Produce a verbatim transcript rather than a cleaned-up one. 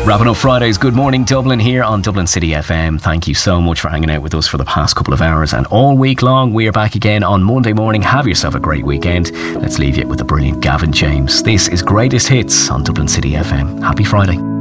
Wrapping up Friday's Good Morning Dublin here on Dublin City F M. Thank you so much for hanging out with us for the past couple of hours, and all week long we are back again on Monday morning. Have yourself a great weekend. Let's leave you with the brilliant Gavin James. This is Greatest Hits on Dublin City F M. Happy Friday.